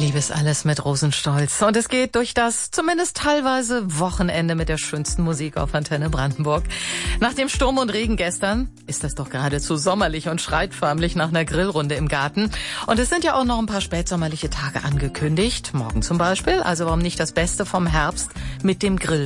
Liebe ist alles mit Rosenstolz. Und es geht durch das zumindest teilweise Wochenende mit der schönsten Musik auf Antenne Brandenburg. Nach dem Sturm und Regen gestern ist das doch geradezu sommerlich und schreit förmlich nach einer Grillrunde im Garten. Und es sind ja auch noch ein paar spätsommerliche Tage angekündigt. Morgen zum Beispiel. Also warum nicht das Beste vom Herbst mit dem Grill